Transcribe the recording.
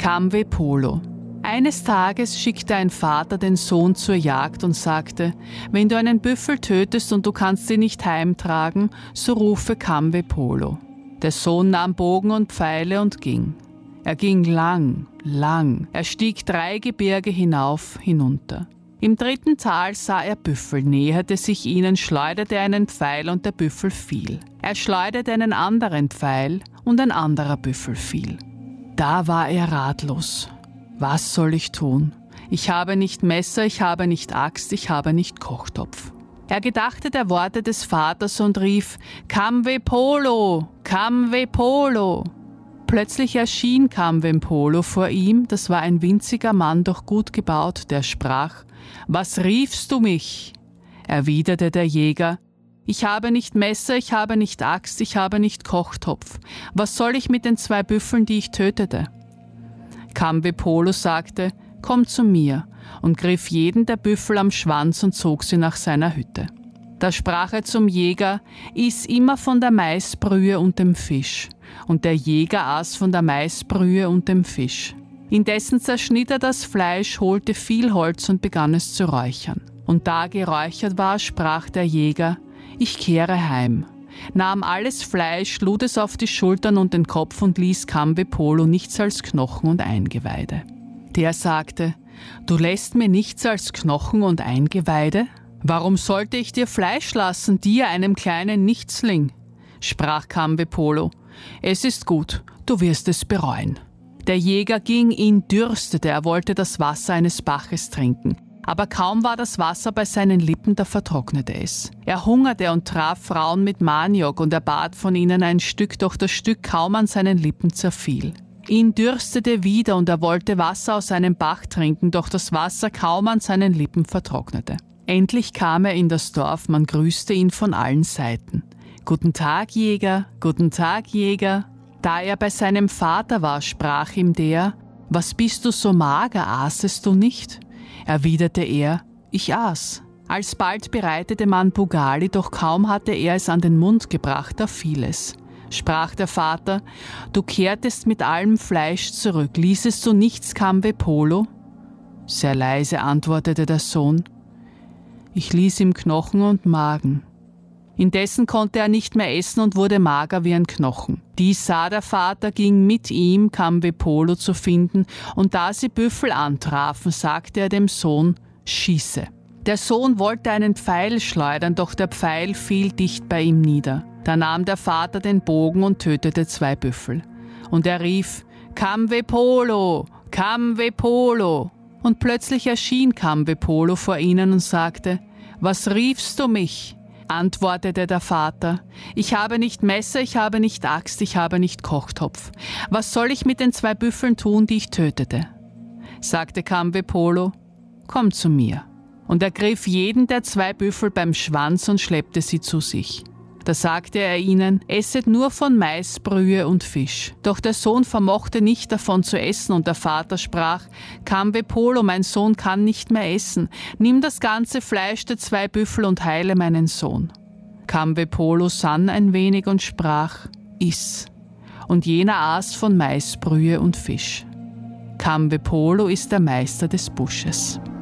Kamwe Polo. Eines Tages schickte ein Vater den Sohn zur Jagd und sagte, wenn du einen Büffel tötest und du kannst ihn nicht heimtragen, so rufe Kamwe Polo. Der Sohn nahm Bogen und Pfeile und ging. Er ging lang. Er stieg 3 Gebirge hinauf, hinunter. Im 3. Tal sah er Büffel, näherte sich ihnen, schleuderte einen Pfeil und der Büffel fiel. Er schleuderte einen anderen Pfeil und ein anderer Büffel fiel. Da war er ratlos. Was soll ich tun? Ich habe nicht Messer, ich habe nicht Axt, ich habe nicht Kochtopf. Er gedachte der Worte des Vaters und rief, Kamwe Polo, Kamwe Polo. Plötzlich erschien Kamwe Polo vor ihm, das war ein winziger Mann, doch gut gebaut, der sprach, was riefst du mich? Erwiderte der Jäger, ich habe nicht Messer, ich habe nicht Axt, ich habe nicht Kochtopf. Was soll ich mit den 2 Büffeln, die ich tötete? Kamwe Polo sagte, komm zu mir, und griff jeden der Büffel am Schwanz und zog sie nach seiner Hütte. Da sprach er zum Jäger, iss immer von der Maisbrühe und dem Fisch. Und der Jäger aß von der Maisbrühe und dem Fisch. Indessen zerschnitt er das Fleisch, holte viel Holz und begann es zu räuchern. Und da geräuchert war, sprach der Jäger, ich kehre heim, nahm alles Fleisch, lud es auf die Schultern und den Kopf und ließ Kamwe Polo nichts als Knochen und Eingeweide. Der sagte, du lässt mir nichts als Knochen und Eingeweide? Warum sollte ich dir Fleisch lassen, dir, einem kleinen Nichtsling? Sprach Kamwe Polo, es ist gut, du wirst es bereuen. Der Jäger ging, ihn dürstete, er wollte das Wasser eines Baches trinken. Aber kaum war das Wasser bei seinen Lippen, da vertrocknete es. Er hungerte und traf Frauen mit Maniok und er bat von ihnen ein Stück, doch das Stück kaum an seinen Lippen zerfiel. Ihn dürstete wieder und er wollte Wasser aus einem Bach trinken, doch das Wasser kaum an seinen Lippen vertrocknete. Endlich kam er in das Dorf, man grüßte ihn von allen Seiten. Guten Tag, Jäger, guten Tag, Jäger. Da er bei seinem Vater war, sprach ihm der, was bist du so mager, aßest du nicht? Erwiderte er, ich aß. Alsbald bereitete man Bugali, doch kaum hatte er es an den Mund gebracht, da fiel es. Sprach der Vater, du kehrtest mit allem Fleisch zurück, ließest du nichts Kamwe Polo? Sehr leise antwortete der Sohn, ich ließ ihm Knochen und Magen. Indessen konnte er nicht mehr essen und wurde mager wie ein Knochen. Dies sah der Vater, ging mit ihm, Kamwe Polo zu finden, und da sie Büffel antrafen, sagte er dem Sohn, schieße. Der Sohn wollte einen Pfeil schleudern, doch der Pfeil fiel dicht bei ihm nieder. Da nahm der Vater den Bogen und tötete 2 Büffel. Und er rief, Kamwe Polo, Kamwe Polo. Und plötzlich erschien Kamwe Polo vor ihnen und sagte, was riefst du mich? Antwortete der Vater, ich habe nicht Messer, ich habe nicht Axt, ich habe nicht Kochtopf. Was soll ich mit den 2 Büffeln tun, die ich tötete? Sagte Kamwe Polo, komm zu mir. Und er griff jeden der 2 Büffel beim Schwanz und schleppte sie zu sich. Da sagte er ihnen, esset nur von Maisbrühe und Fisch. Doch der Sohn vermochte nicht davon zu essen und der Vater sprach, Kamwe Polo, mein Sohn kann nicht mehr essen. Nimm das ganze Fleisch der 2 Büffel und heile meinen Sohn. Kamwe Polo sann ein wenig und sprach, iss. Und jener aß von Maisbrühe und Fisch. Kamwe Polo ist der Meister des Busches.